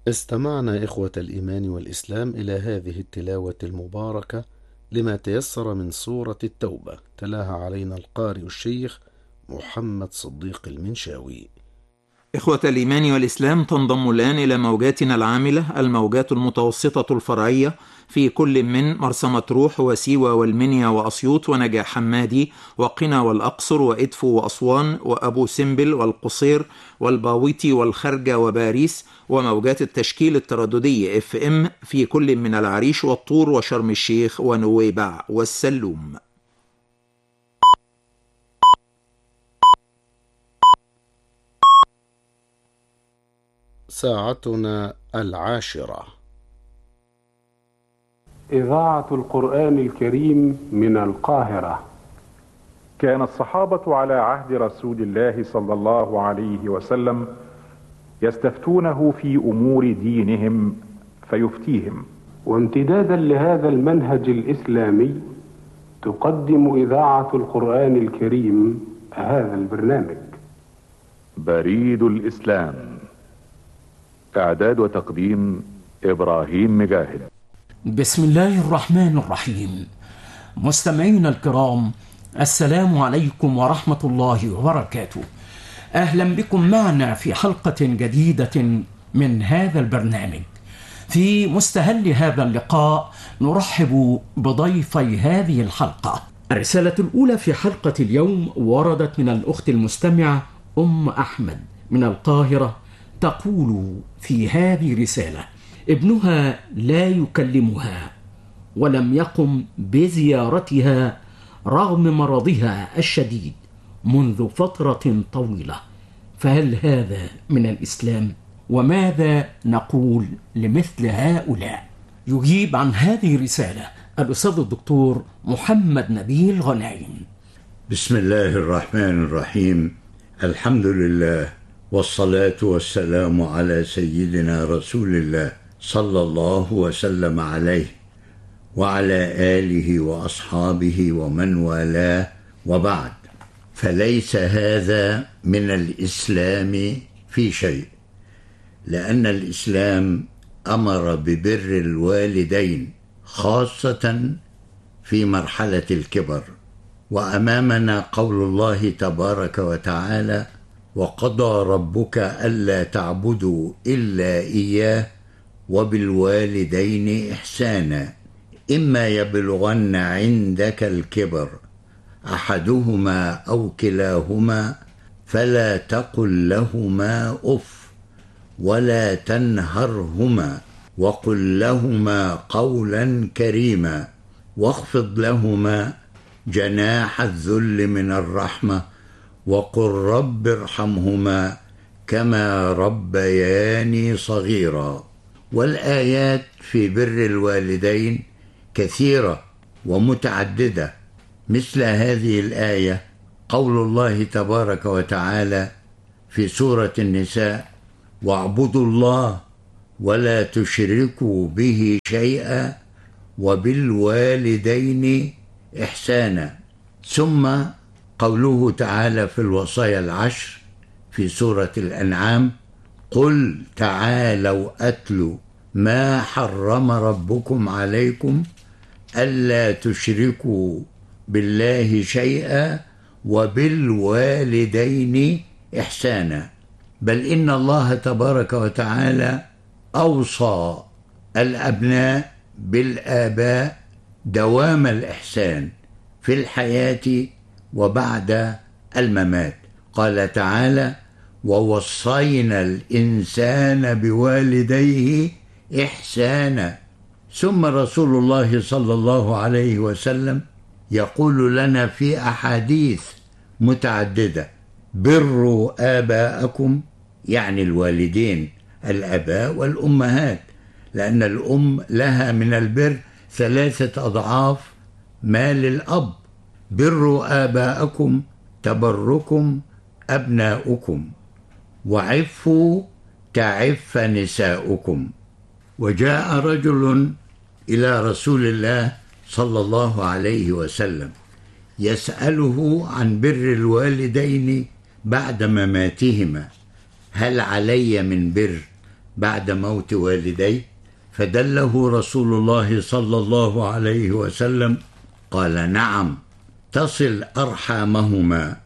استمعنا إخوة الإيمان والإسلام إلى هذه التلاوة المباركة لما تيسر من سورة التوبة، تلاها علينا القارئ الشيخ محمد صديق المنشاوي. إخوة الإيمان والإسلام، تنضم الآن إلى موجاتنا العاملة الموجات المتوسطة الفرعية في كل من مرسى مطروح وسيوة والمنيا وأسيوط ونجع حمادي وقنا والأقصر وإدفو وأسوان وأبو سمبل والقصير والباويتي والخرجة وباريس، وموجات التشكيل الترددي FM في كل من العريش والطور وشرم الشيخ ونويبع والسلوم. ساعتنا 10. إذاعة القرآن الكريم من القاهرة. كان الصحابة على عهد رسول الله صلى الله عليه وسلم يستفتونه في أمور دينهم فيفتيهم. وامتدادا لهذا المنهج الإسلامي تقدم إذاعة القرآن الكريم هذا البرنامج. بريد الإسلام، إعداد وتقديم إبراهيم مجاهد. بسم الله الرحمن الرحيم. مستمعينا الكرام، السلام عليكم ورحمة الله وبركاته. أهلا بكم معنا في حلقة جديدة من هذا البرنامج. في مستهل هذا اللقاء نرحب بضيفي هذه الحلقة. الرسالة الأولى في حلقة اليوم وردت من الأخت المستمعة أم أحمد من القاهرة، تقول في هذه رسالة: ابنها لا يكلمها ولم يقم بزيارتها رغم مرضها الشديد منذ فترة طويلة، فهل هذا من الإسلام؟ وماذا نقول لمثل هؤلاء؟ يجيب عن هذه الرسالة الأستاذ الدكتور محمد نبيل غنايم. بسم الله الرحمن الرحيم. الحمد لله والصلاة والسلام على سيدنا رسول الله صلى الله وسلم عليه وعلى آله وأصحابه ومن والاه، وبعد، فليس هذا من الإسلام في شيء، لأن الإسلام أمر ببر الوالدين خاصة في مرحلة الكبر. وأمامنا قول الله تبارك وتعالى: وقضى ربك ألا تعبدوا إلا إياه وبالوالدين إحسانا إما يبلغن عندك الكبر أحدهما أو كلاهما فلا تقل لهما أف ولا تنهرهما وقل لهما قولا كريما واخفض لهما جناح الذل من الرحمة وقل رب ارحمهما كما ربياني صغيرا. والآيات في بر الوالدين كثيرة ومتعددة، مثل هذه الآية قول الله تبارك وتعالى في سورة النساء: واعبدوا الله ولا تشركوا به شيئا وبالوالدين إحسانا. ثم قوله تعالى في الوصايا العشر في سورة الأنعام: قل تعالوا أتلوا ما حرم ربكم عليكم ألا تشركوا بالله شيئا وبالوالدين إحسانا. بل إن الله تبارك وتعالى أوصى الأبناء بالآباء دوام الإحسان في الحياة وبعد الممات. قال تعالى: ووصينا الإنسان بوالديه إحسانا. ثم رسول الله صلى الله عليه وسلم يقول لنا في أحاديث متعددة: بروا آباءكم، يعني الوالدين، الآباء والأمهات، لأن الأم لها من البر 3 أضعاف ما للأب. بروا آباءكم تبركم أبناؤكم وعفوا تعف نساؤكم. وجاء رجل إلى رسول الله صلى الله عليه وسلم يسأله عن بر الوالدين بعد مماتهما: هل علي من بر بعد موت والديه، فدله رسول الله صلى الله عليه وسلم قال: نعم، تصل أرحامهما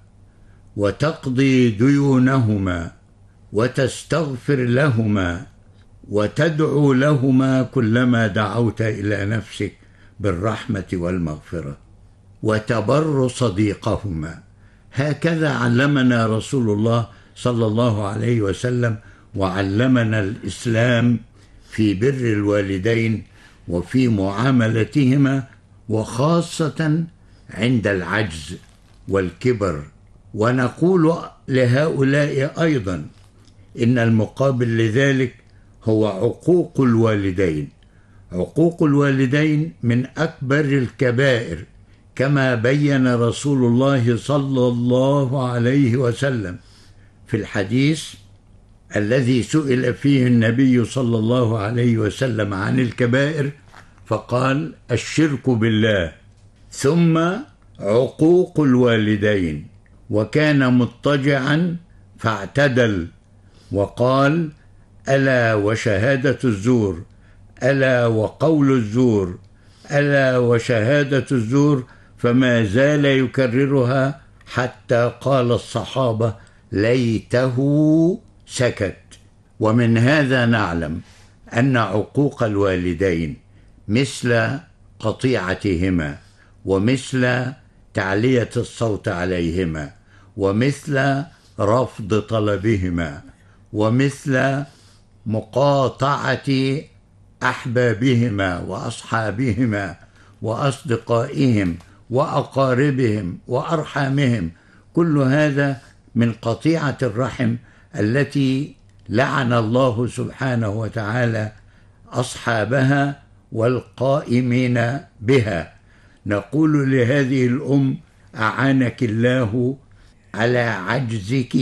وتقضي ديونهما وتستغفر لهما وتدعو لهما كلما دعوت إلى نفسك بالرحمة والمغفرة، وتبر صديقهما. هكذا علمنا رسول الله صلى الله عليه وسلم، وعلمنا الإسلام في بر الوالدين وفي معاملتهما، وخاصة عند العجز والكبر. ونقول لهؤلاء أيضا إن المقابل لذلك هو عقوق الوالدين. عقوق الوالدين من أكبر الكبائر، كما بين رسول الله صلى الله عليه وسلم في الحديث الذي سئل فيه النبي صلى الله عليه وسلم عن الكبائر، فقال: الشرك بالله، ثم عقوق الوالدين. وكان مضطجعا فاعتدل وقال: ألا وشهادة الزور، ألا وقول الزور، ألا وشهادة الزور، فما زال يكررها حتى قال الصحابة: ليته سكت. ومن هذا نعلم أن عقوق الوالدين مثل قطيعتهما، ومثل تعلية الصوت عليهما، ومثل رفض طلبهما، ومثل مقاطعة أحبابهما وأصحابهما وأصدقائهم وأقاربهم وأرحامهم. كل هذا من قطيعة الرحم التي لعن الله سبحانه وتعالى أصحابها والقائمين بها. نقول لهذه الأم: أعانك الله على عجزك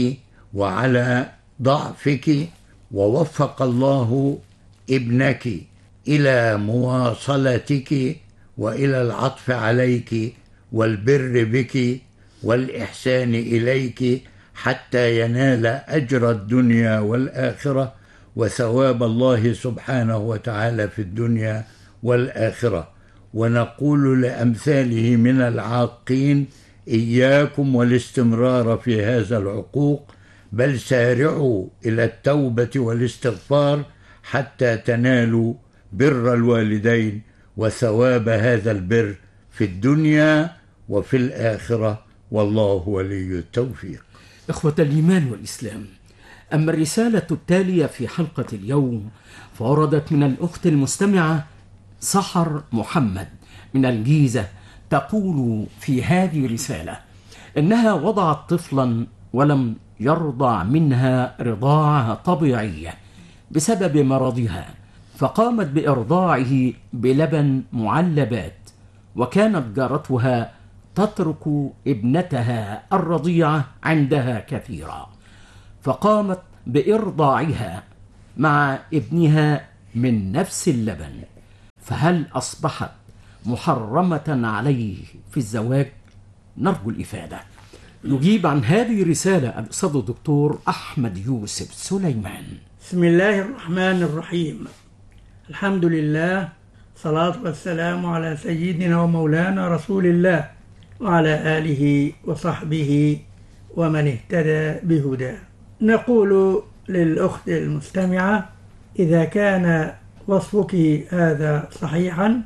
وعلى ضعفك، ووفق الله ابنك إلى مواصلتك وإلى العطف عليك والبر بك والإحسان إليك، حتى ينال أجر الدنيا والآخرة وثواب الله سبحانه وتعالى في الدنيا والآخرة. ونقول لأمثاله من العاقين: إياكم والاستمرار في هذا العقوق، بل سارعوا إلى التوبة والاستغفار حتى تنالوا بر الوالدين وثواب هذا البر في الدنيا وفي الآخرة، والله ولي التوفيق. إخوة الإيمان والإسلام، أما الرسالة التالية في حلقة اليوم فوردت من الأخت المستمعة سحر محمد من الجيزة، تقول في هذه الرسالة إنها وضعت طفلا ولم يرضع منها رضاعة طبيعية بسبب مرضها، فقامت بإرضاعه بلبن معلبات، وكانت جارتها تترك ابنتها الرضيعة عندها كثيرا، فقامت بإرضاعها مع ابنها من نفس اللبن، فهل أصبحت محرمة عليه في الزواج؟ نرجو الإفادة. يجيب عن هذه الرسالة الأستاذ الدكتور أحمد يوسف سليمان. بسم الله الرحمن الرحيم. الحمد لله، صلاة والسلام على سيدنا ومولانا رسول الله وعلى آله وصحبه ومن اهتدى بهداه. نقول للأخت المستمعة: إذا كان وصفك هذا صحيحا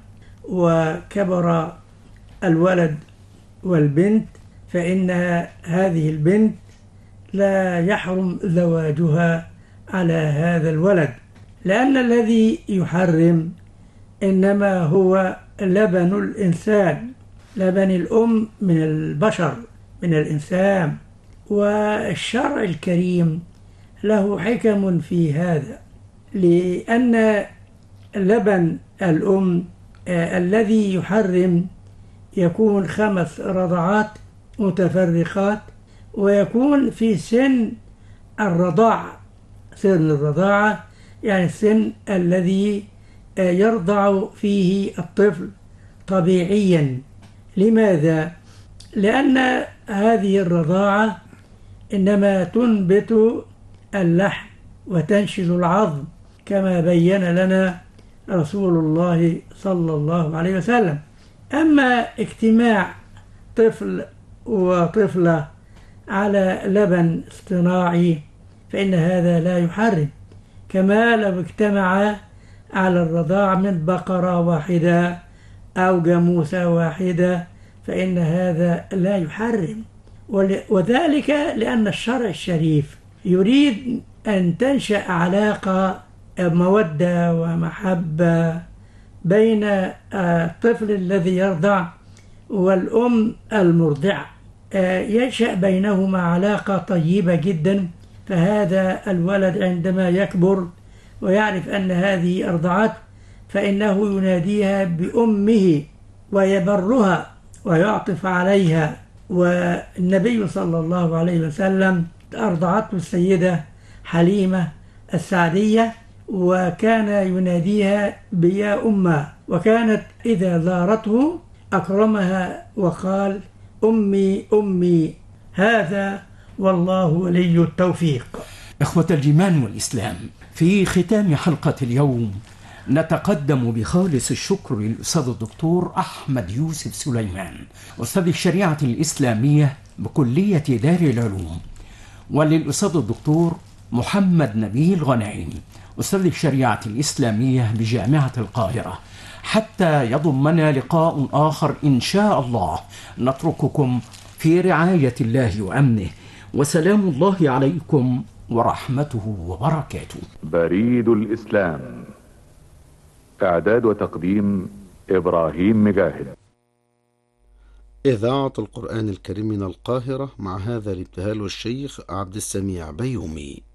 وكبر الولد والبنت، فإن هذه البنت لا يحرم زواجها على هذا الولد، لأن الذي يحرم إنما هو لبن الإنسان، لبن الأم من البشر من الإنسان. والشرع الكريم له حكم في هذا، لأن لبن الأم الذي يحرم يكون 5 رضعات متفرقات، ويكون في سن الرضاعة. سن الرضاعة يعني السن الذي يرضع فيه الطفل طبيعيا. لماذا؟ لأن هذه الرضاعة إنما تنبت اللحم وتنشز العظم، كما بين لنا رسول الله صلى الله عليه وسلم. أما اجتماع طفل وطفلة على لبن اصطناعي فإن هذا لا يحرم، كما لو اجتمع على الرضاع من بقرة واحدة أو جاموسة واحدة فإن هذا لا يحرم، وذلك لأن الشرع الشريف يريد أن تنشأ علاقة مودة ومحبة بين الطفل الذي يرضع والأم المرضعة، ينشأ بينهما علاقة طيبة جدا. فهذا الولد عندما يكبر ويعرف أن هذه أرضعته فإنه يناديها بأمه ويبرها ويعطف عليها. والنبي صلى الله عليه وسلم أرضعته السيدة حليمة السعدية وكان يناديها بيا أمه، وكانت إذا زارته أكرمها وقال أمي أمي. هذا والله ولي التوفيق. إخوة الإيمان والإسلام، في ختام حلقة اليوم نتقدم بخالص الشكر للأستاذ الدكتور أحمد يوسف سليمان أستاذ الشريعة الإسلامية بكلية دار العلوم، وللأستاذ الدكتور محمد نبيل غنائم أستاذ الشريعة الإسلامية بجامعة القاهرة، حتى يضمنا لقاء آخر إن شاء الله. نترككم في رعاية الله وأمنه، وسلام الله عليكم ورحمته وبركاته. بريد الإسلام، إعداد وتقديم إبراهيم مجاهد. إذاعة القرآن الكريم من القاهرة، مع هذا الابتهال والشيخ عبد السميع بيومي.